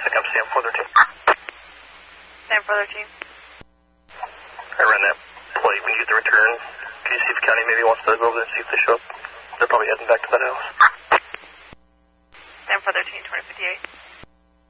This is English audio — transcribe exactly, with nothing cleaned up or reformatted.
traffic. I'm Sam four thirteen. Sam four thirteen. I ran that plate when you get the return. Can you see if County maybe wants to go over there and see if they show up? They're probably heading back to that house. Sam four thirteen, twenty fifty-eight.